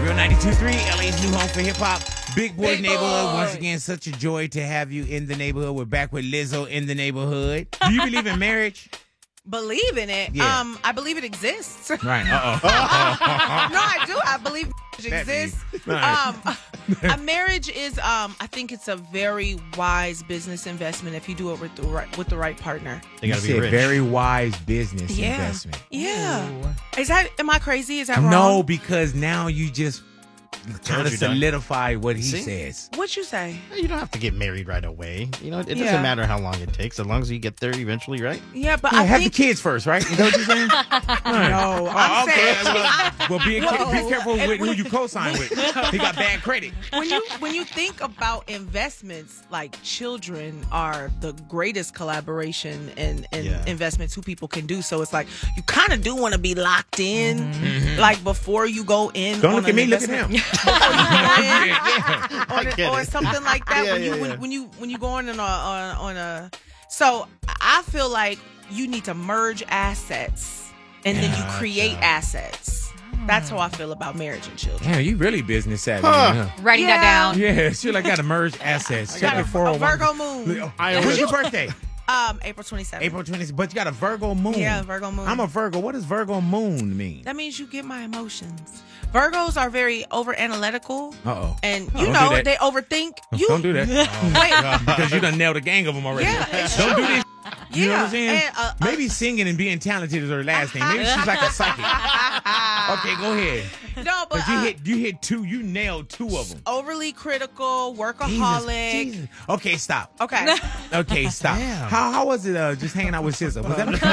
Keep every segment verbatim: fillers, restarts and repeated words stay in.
Real ninety-two point three, L A's new home for hip-hop. Big Boy Big Neighborhood. Boy. Once again, such a joy to have you in the neighborhood. We're back with Lizzo in the neighborhood. Do you believe in marriage? Believe in it? Yeah. Um, I believe it exists. Right. Uh-oh. No, I do. I believe it exists. Right. Um, a marriage is, um, I think it's a very wise business investment if you do it with the right, with the right partner. They gotta be rich. Very wise business yeah. investment. Yeah. Ooh. Is that, am I crazy? Is that wrong? No, because now you just trying to you solidify what he See? says. What you say? You don't have to get married right away. You know, it Yeah. doesn't matter how long it takes, as long as you get there eventually, right? Yeah, but Yeah, I have think... the kids first, right? You know what you're saying? No, Oh, I'm okay. saying... Well, well be, Whoa. be careful with who you co-sign with. He got bad credit. When you when you think about investments, like children are the greatest collaboration and, and Yeah. investment two people can do. So it's like you kind of do want to be locked in, Mm-hmm. like before you go in. Don't on look at an me, look at investment. him. Or, I get or it. something like that. Yeah, when you yeah, when, yeah. when you when you go on on a, on, on a so I feel like you need to merge assets and then you create assets. That's how I feel about marriage and children. Damn, you really business savvy. Huh. Huh? Writing Yeah. that down. Yeah, she like got to merge assets. Check Got your a, four oh a one. Virgo moon. When's your birthday? Um, April twenty-seventh. April twentieth. But you got a Virgo moon. Yeah, Virgo moon. I'm a Virgo. What does Virgo moon mean? That means you get my emotions. Virgos are very over analytical. Uh-oh. And Oh, you don't know do that. they overthink. You Don't do that. Wait, Because you done nailed a gang of them already. Yeah, it's Don't true. do this. You know what I'm Yeah, saying? and, uh, uh, Maybe singing and being talented is her last name. Maybe she's like a psychic. Okay, go ahead. no, but But you uh, hit you hit two. You nailed two of them. overly critical, workaholic. Jesus, Jesus. Okay, stop. Okay. Okay, stop. Damn. How how was it? Uh, just hanging out with S Z A? Was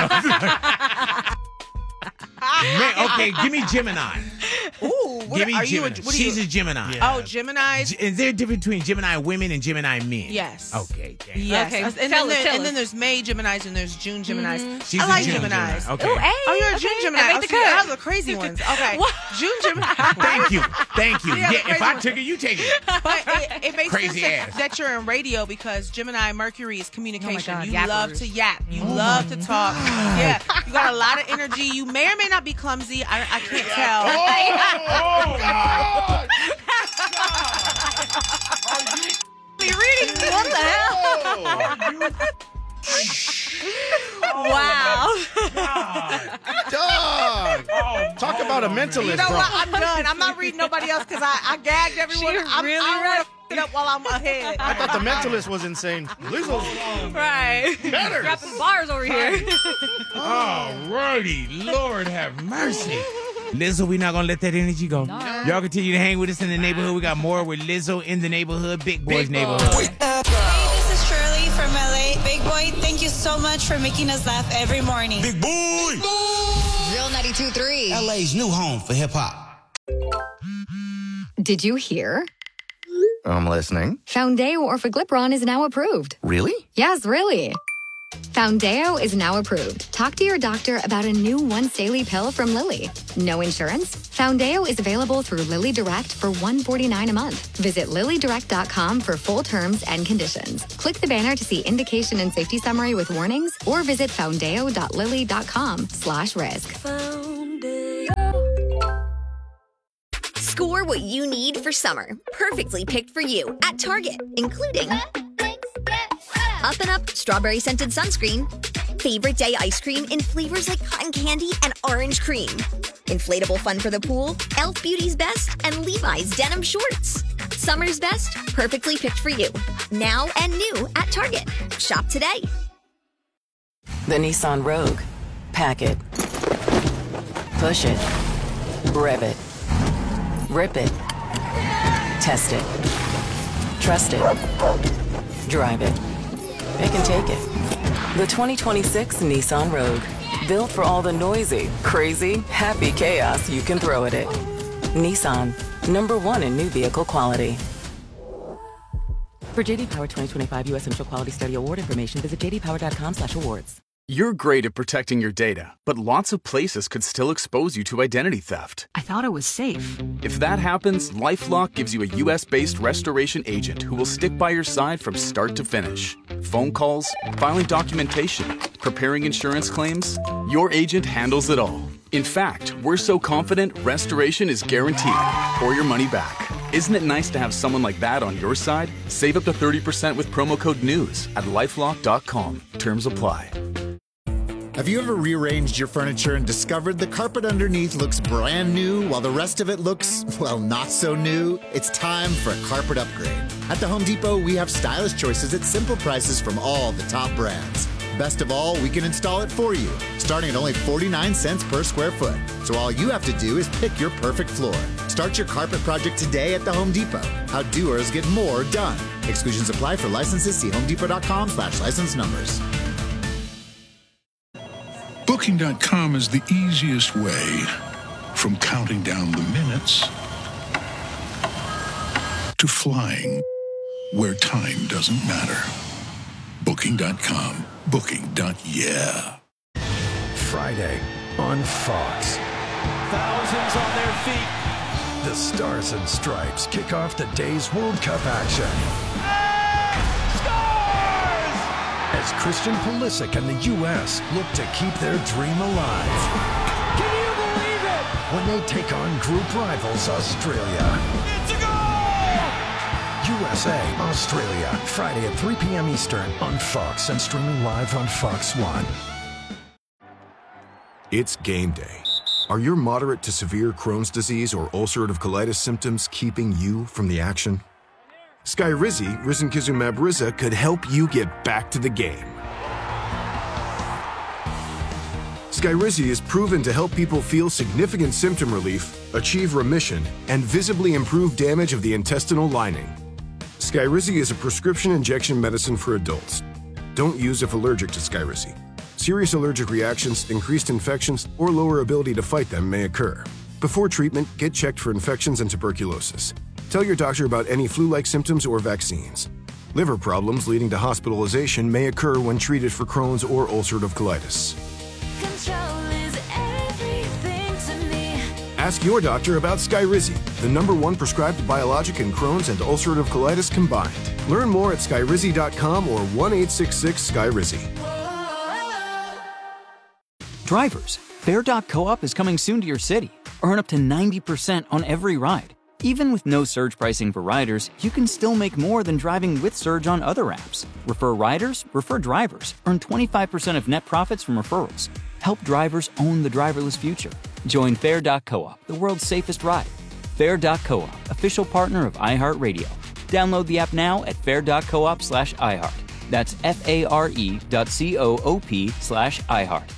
that? Man, okay, give me Gemini. Ooh, what Give me are you? A, Gemini. what are She's you? a Gemini. Yeah. Oh, Gemini. G- Is there a difference between Gemini women and Gemini men? Yes. Okay. Damn. Yes. Okay, And, then, tell us, there- tell and then us. there's May Geminis and there's June Geminis. She's I a like June Geminis. Gemini. Okay. Ooh, hey, Oh, you're a okay. June I Gemini. made Oh, the see, cut. those are crazy ones. Okay. What? June Gemini. Thank you. Thank you. Yeah, Yeah, the if crazy I one. took it, you take it. But it, it makes Crazy sense ass. that, that you're in radio because Gemini Mercury is communication. God, you yappers. love to yap. You love to talk. Yeah, you got a lot of energy. You may or may not be clumsy. I, I can't tell. Oh, God. Be reading. What the hell? Wow. Dog! Oh, Talk about a mentalist, You know bro. what? I'm done. I'm not reading nobody else because I, I gagged everyone. She I'm, really I don't read- want to it up while I'm ahead. I thought the mentalist was insane. Lizzo's Right. better. Dropping bars over here. Alrighty, Lord have mercy. Lizzo, we not gonna let that energy go. Y'all continue to hang with us in the neighborhood. We got more with Lizzo in the neighborhood, Big Boy's neighborhood. Hey, this is Shirley from L A. Big Boy, thank you so much for making us laugh every morning. Big boy. Real ninety-two point three. L A's new home for hip hop. Did you hear? I'm listening. Foundeo Orphaglipron is now approved. Really? Yes, really. Foundeo is now approved. Talk to your doctor about a new once-daily pill from Lilly. No insurance? Foundeo is available through Lilly Direct for one hundred forty-nine dollars a month. Visit lilly direct dot com for full terms and conditions. Click the banner to see indication and safety summary with warnings or visit foundeo dot lilly dot com slash risk. Score what you need for summer. Perfectly picked for you at Target, including Up and Up Strawberry Scented Sunscreen, Favorite Day Ice Cream in flavors like cotton candy and orange cream, Inflatable Fun for the Pool, e l f Beauty's Best, and Levi's Denim Shorts. Summer's best, perfectly picked for you. Now and new at Target. Shop today. The Nissan Rogue. Pack it. Push it. Rev it. Rip it. Test it. Trust it. Drive it. It can take it. The twenty twenty-six Nissan Rogue. Built for all the noisy, crazy, happy chaos you can throw at it. Nissan. Number one in new vehicle quality. For J D Power twenty twenty-five U S Central Quality Study Award information, visit j d power dot com slash awards. You're great at protecting your data, but lots of places could still expose you to identity theft. I thought it was safe. If that happens, LifeLock gives you a U S-based restoration agent who will stick by your side from start to finish. Phone calls, filing documentation, preparing insurance claims, your agent handles it all. In fact, we're so confident restoration is guaranteed or your money back. Isn't it nice to have someone like that on your side? Save up to thirty percent with promo code NEWS at lifelock dot com. Terms apply. Have you ever rearranged your furniture and discovered the carpet underneath looks brand new while the rest of it looks, well, not so new? It's time for a carpet upgrade. At the Home Depot, we have stylish choices at simple prices from all the top brands. Best of all, we can install it for you, starting at only forty-nine cents per square foot. So all you have to do is pick your perfect floor. Start your carpet project today at the Home Depot. How doers get more done. Exclusions apply for licenses. See homedepot.com slash license numbers. Booking dot com is the easiest way from counting down the minutes to flying where time doesn't matter. Booking dot com. Booking. Yeah. Friday on Fox. Thousands on their feet. The Stars and Stripes kick off the day's World Cup action. As Christian Pulisic and the U S look to keep their dream alive. Can you believe it? When they take on group rivals Australia. It's a goal! U S A, Australia, Friday at three p.m. Eastern on Fox and streaming live on Fox One. It's game day. Are your moderate to severe Crohn's disease or ulcerative colitis symptoms keeping you from the action? Skyrizi, risankizumab Riza, could help you get back to the game. Skyrizi is proven to help people feel significant symptom relief, achieve remission, and visibly improve damage of the intestinal lining. Skyrizi is a prescription injection medicine for adults. Don't use if allergic to Skyrizi. Serious allergic reactions, increased infections, or lower ability to fight them may occur. Before treatment, get checked for infections and tuberculosis. Tell your doctor about any flu-like symptoms or vaccines. Liver problems leading to hospitalization may occur when treated for Crohn's or ulcerative colitis. Control is everything to me. Ask your doctor about Skyrizi, the number one prescribed biologic in Crohn's and ulcerative colitis combined. Learn more at skyrizi dot com or one eight six six Skyrizi. Drivers, Fair dot coop is coming soon to your city. Earn up to ninety percent on every ride. Even with no surge pricing for riders, you can still make more than driving with Surge on other apps. Refer riders, refer drivers. Earn twenty-five percent of net profits from referrals. Help drivers own the driverless future. Join Fair dot coop, the world's safest ride. Fair dot coop, official partner of iHeartRadio. Download the app now at fair dot coop slash iHeart. That's F-A-R-E dot C-O-O-P slash iHeart.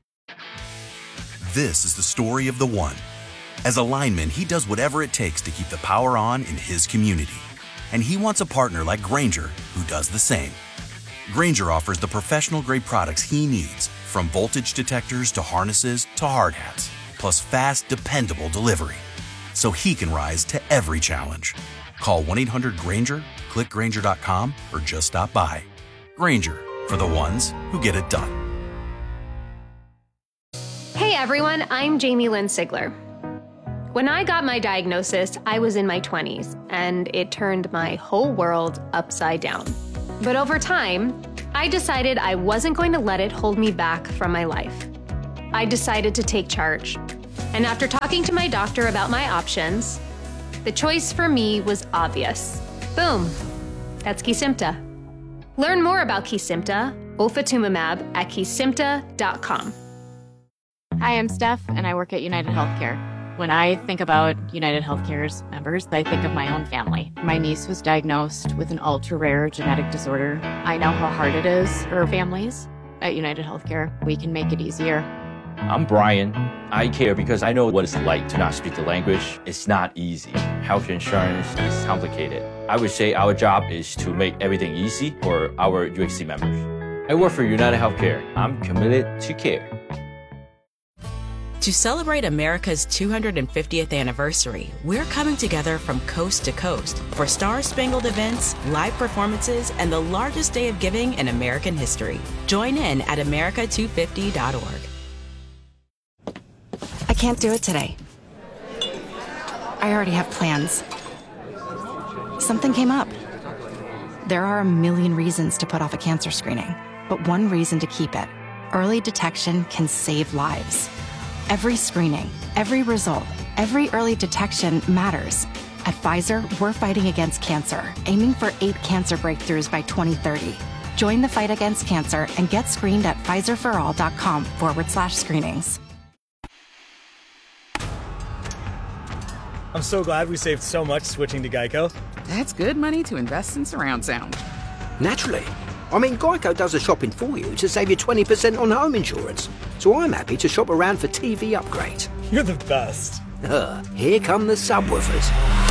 This is the story of the one. As a lineman, he does whatever it takes to keep the power on in his community. And he wants a partner like Grainger who does the same. Grainger offers the professional-grade products he needs, from voltage detectors to harnesses to hard hats, plus fast, dependable delivery. So he can rise to every challenge. Call one eight hundred Grainger, click Grainger dot com, or just stop by. Grainger, for the ones who get it done. Hey everyone, I'm Jamie Lynn Sigler. When I got my diagnosis, I was in my twenties, and it turned my whole world upside down. But over time, I decided I wasn't going to let it hold me back from my life. I decided to take charge. And after talking to my doctor about my options, the choice for me was obvious. Boom, that's Kesimpta. Learn more about Kesimpta, ofatumumab, at kesimpta dot com. Hi, I'm Steph, and I work at United Healthcare. When I think about United Healthcare's members, I think of my own family. My niece was diagnosed with an ultra-rare genetic disorder. I know how hard it is for families. At United Healthcare, we can make it easier. I'm Brian. I care because I know what it's like to not speak the language. It's not easy. Health insurance is complicated. I would say our job is to make everything easy for our U H C members. I work for United Healthcare. I'm committed to care. To celebrate America's two hundred fiftieth anniversary, we're coming together from coast to coast for star-spangled events, live performances, and the largest day of giving in American history. Join in at america two fifty dot org. I can't do it today. I already have plans. Something came up. There are a million reasons to put off a cancer screening, but one reason to keep it. Early detection can save lives. Every screening, every result, every early detection matters. At Pfizer, we're fighting against cancer, aiming for eight cancer breakthroughs by twenty thirty. Join the fight against cancer and get screened at Pfizerforall.com forward slash screenings. I'm so glad we saved so much switching to Geico. That's good money to invest in surround sound. Naturally. I mean, Geico does the shopping for you to save you twenty percent on home insurance. So I'm happy to shop around for T V upgrades. You're the best. Uh, here come the subwoofers.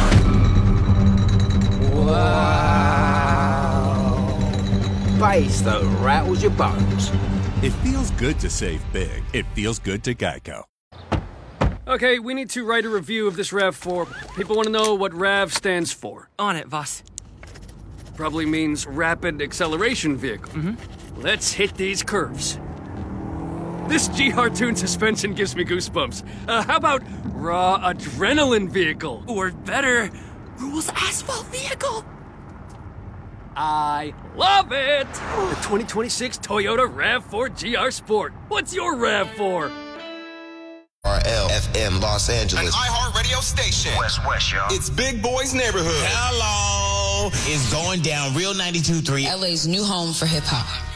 Wow. Bass that rattles your bones. It feels good to save big. It feels good to Geico. Okay, we need to write a review of this RAV four. People want to know what RAV stands for. On it, boss. Probably means Rapid Acceleration Vehicle. Mm-hmm. Let's hit these curves. This G R Tune suspension gives me goosebumps. Uh, how about Raw Adrenaline Vehicle? Or better, Rules Asphalt Vehicle. I love it! The twenty twenty-six Toyota RAV four G R Sport. What's your RAV four? R L F M Los Angeles. An iHeartRadio station. West West, y'all. It's Big Boy's Neighborhood. Hello. It's going down. Real ninety-two point three. L A's new home for hip hop.